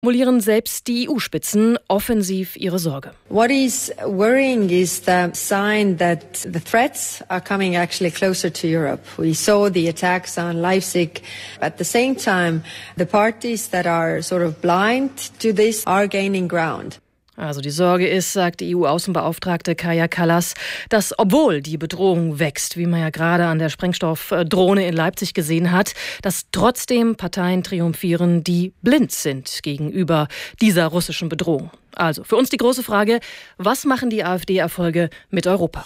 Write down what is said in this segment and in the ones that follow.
Formulieren selbst die EU-Spitzen offensiv ihre Sorge. What is worrying is the sign that the threats are coming actually closer to Europe. We saw the attacks on Leipzig. At the same time, the parties that are sort of blind to this are gaining ground. Also die Sorge ist, sagt die EU-Außenbeauftragte Kaja Kallas, dass obwohl die Bedrohung wächst, wie man ja gerade an der Sprengstoffdrohne in Leipzig gesehen hat, dass trotzdem Parteien triumphieren, die blind sind gegenüber dieser russischen Bedrohung. Also für uns die große Frage, was machen die AfD-Erfolge mit Europa?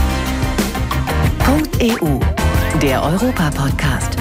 .eu, der Europa-Podcast.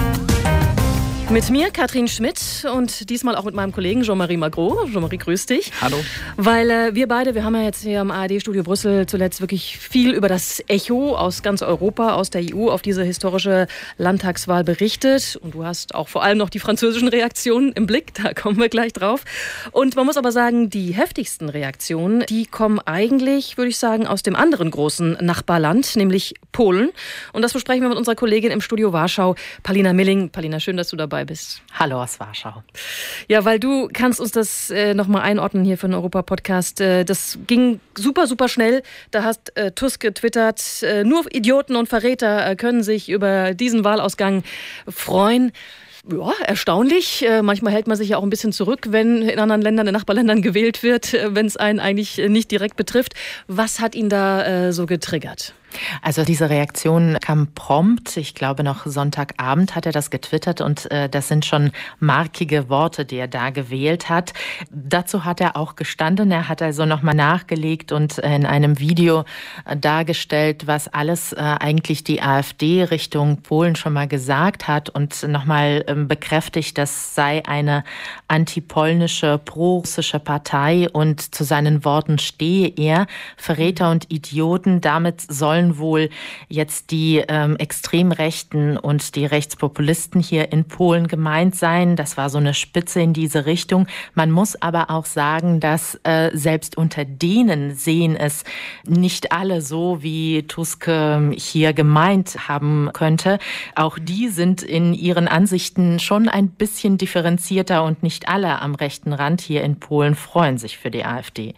Mit mir, Katrin Schmidt, und diesmal auch mit meinem Kollegen Jean-Marie Magro. Jean-Marie, grüß dich. Hallo. Weil wir haben ja jetzt hier im ARD-Studio Brüssel zuletzt wirklich viel über das Echo aus ganz Europa, aus der EU, auf diese historische Landtagswahl berichtet. Und du hast auch vor allem noch die französischen Reaktionen im Blick, da kommen wir gleich drauf. Und man muss aber sagen, die heftigsten Reaktionen, die kommen eigentlich, würde ich sagen, aus dem anderen großen Nachbarland, nämlich Polen. Und das besprechen wir mit unserer Kollegin im Studio Warschau, Paulina Milling. Paulina, schön, dass du dabei bist. Hallo aus Warschau. Ja, weil du kannst uns das nochmal einordnen hier für den Europa-Podcast. Das ging super, super schnell. Da hat Tusk getwittert, nur Idioten und Verräter können sich über diesen Wahlausgang freuen. Ja, erstaunlich. Manchmal hält man sich ja auch ein bisschen zurück, wenn in anderen Ländern, in Nachbarländern gewählt wird, wenn es einen eigentlich nicht direkt betrifft. Was hat ihn da so getriggert? Also diese Reaktion kam prompt. Ich glaube, noch Sonntagabend hat er das getwittert und das sind schon markige Worte, die er da gewählt hat. Dazu hat er auch gestanden. Er hat also nochmal nachgelegt und in einem Video dargestellt, was alles eigentlich die AfD Richtung Polen schon mal gesagt hat und nochmal bekräftigt, das sei eine antipolnische, pro-russische Partei und zu seinen Worten stehe er. Verräter und Idioten, damit sollen wohl jetzt die Extremrechten und die Rechtspopulisten hier in Polen gemeint sein. Das war so eine Spitze in diese Richtung. Man muss aber auch sagen, dass selbst unter denen sehen es nicht alle so, wie Tusk hier gemeint haben könnte. Auch die sind in ihren Ansichten schon ein bisschen differenzierter und nicht alle am rechten Rand hier in Polen freuen sich für die AfD.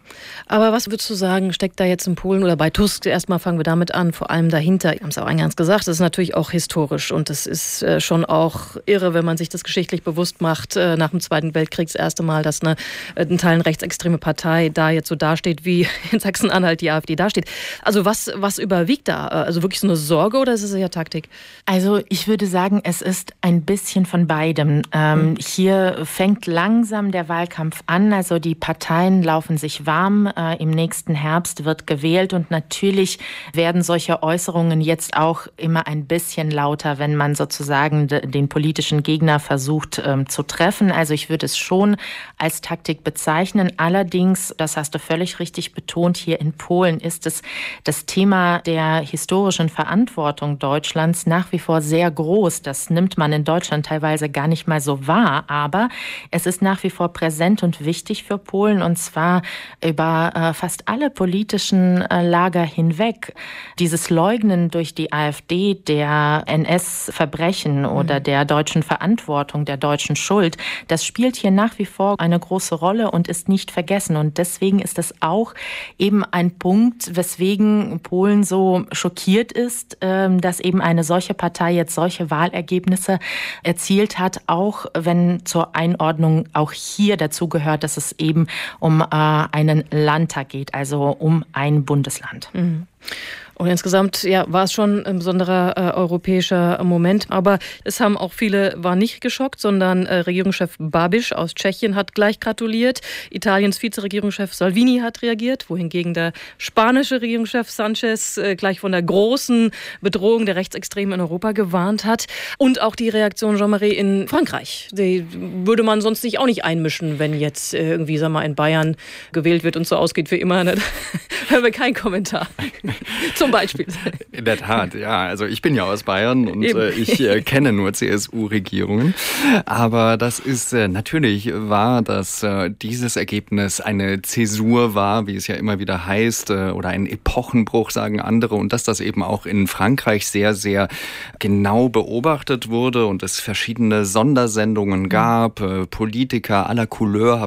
Aber was würdest du sagen, steckt da jetzt in Polen oder bei Tusk? Erstmal fangen wir damit an, vor allem dahinter. Wir haben es auch eingangs gesagt, das ist natürlich auch historisch und das ist schon auch irre, wenn man sich das geschichtlich bewusst macht, nach dem Zweiten Weltkrieg das erste Mal, dass eine in Teilen rechtsextreme Partei da jetzt so dasteht, wie in Sachsen-Anhalt die AfD dasteht. Also was überwiegt da? Also wirklich so eine Sorge oder ist es eher Taktik? Also ich würde sagen, es ist ein bisschen von beidem. Hier fängt langsam der Wahlkampf an, also die Parteien laufen sich warm. Im nächsten Herbst wird gewählt und natürlich werden solche Äußerungen jetzt auch immer ein bisschen lauter, wenn man sozusagen den politischen Gegner versucht zu treffen. Also ich würde es schon als Taktik bezeichnen. Allerdings, das hast du völlig richtig betont, hier in Polen ist es das Thema der historischen Verantwortung Deutschlands nach wie vor sehr groß. Das nimmt man in Deutschland teilweise gar nicht mal so wahr, aber es ist nach wie vor präsent und wichtig für Polen und zwar über fast alle politischen Lager hinweg. Dieses Leugnen durch die AfD der NS-Verbrechen oder der deutschen Verantwortung, der deutschen Schuld, das spielt hier nach wie vor eine große Rolle und ist nicht vergessen. Und deswegen ist das auch eben ein Punkt, weswegen Polen so schockiert ist, dass eben eine solche Partei jetzt solche Wahlergebnisse erzielt hat, auch wenn zur Einordnung auch hier dazu gehört, dass es eben um einen Landtag geht, also um ein Bundesland. Und insgesamt war es schon ein besonderer europäischer Moment. Aber es haben auch viele, waren nicht geschockt, sondern Regierungschef Babiš aus Tschechien hat gleich gratuliert. Italiens Vizeregierungschef Salvini hat reagiert, wohingegen der spanische Regierungschef Sanchez gleich von der großen Bedrohung der Rechtsextremen in Europa gewarnt hat. Und auch die Reaktion Jean-Marie in Frankreich. Die würde man sonst sich auch nicht einmischen, wenn jetzt irgendwie, sag mal, in Bayern gewählt wird und so ausgeht wie immer. Ne? Da hören wir keinen Kommentar. Zum Zum Beispiel. In der Tat, ja. Also ich bin ja aus Bayern und ich kenne nur CSU-Regierungen. Aber das ist natürlich wahr, dass dieses Ergebnis eine Zäsur war, wie es ja immer wieder heißt, oder ein Epochenbruch, sagen andere. Und dass das eben auch in Frankreich sehr, sehr genau beobachtet wurde und es verschiedene Sondersendungen gab. Politiker aller Couleur haben